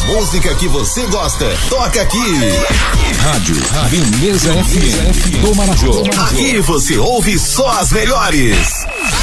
música que você gosta, toca aqui. Rádio Beleza FM do Marajó. Aqui você ouve só as melhores.